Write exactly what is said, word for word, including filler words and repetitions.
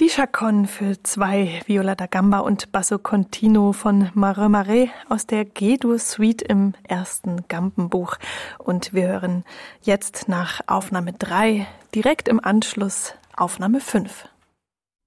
Chaconne für zwei, Viola da Gamba und Basso Continuo von Marin Marais aus der G-Dur-Suite im ersten Gambenbuch. Und wir hören jetzt nach Aufnahme drei direkt im Anschluss Aufnahme fünf.